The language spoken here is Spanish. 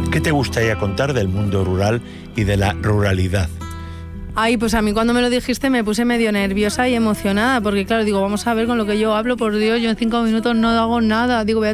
¿Qué te gustaría contar del mundo rural y de la ruralidad? Ay, pues a mí cuando me lo dijiste me puse medio nerviosa y emocionada, porque claro, digo, vamos a ver con lo que yo hablo, por Dios, yo en 5 minutos no hago nada. Digo, voy a